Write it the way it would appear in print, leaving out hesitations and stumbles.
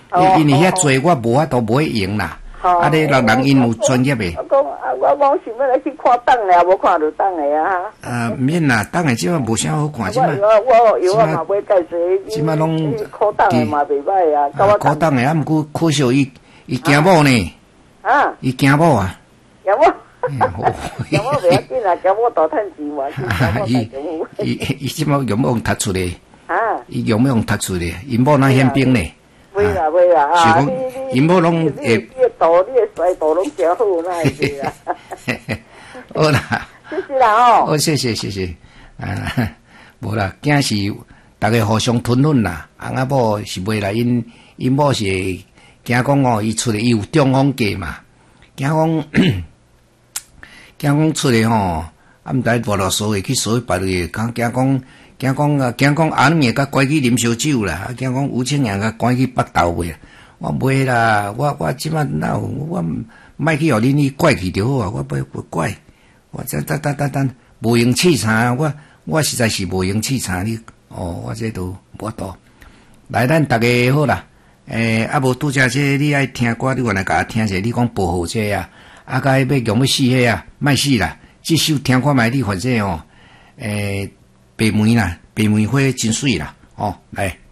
因为遐济我无法度不会用啦。啊，你人因有专业的。 我讲想要来去看档咧，无看到档的啊。 免啦，档的即摆无啥好看，即摆。 我嘛买介济。 即摆拢考档的嘛袂歹啊。 考档的啊，毋过可惜伊惊某呢。啊？伊惊某啊？ 惊某？惊某袂要紧啊，惊某大趁钱嘛。 伊即摆用读出来。啊？伊用读出来，因某那宪兵呢？ 袂啦啊！ 是讲因某拢会。你的衰度拢真好，那会是啦。 好啦， 谢谢啦哦。 好，谢谢。无啦，囝是大家互相吞忍啦。翁仔某是袂啦，因某是惊讲哦，伊出来伊有中风假嘛，惊讲出来吼，毋知无落所谓去所别个，惊讲阿妹甲拐去啉烧酒啦，惊讲吴清阳甲拐去北斗位。我袂啦，我即摆哪有我莫去互恁去拐去就好啊！我不拐，我等，无用气场，我实在是无用气场你哦，我这都无多。来，咱大家好啦，无拄则这你爱听歌，你原来甲我听者，你讲保护这啊，甲要用要死迄啊，莫死啦！这首听看卖你反正哦，白梅啦，白梅花真水啦，哦，来。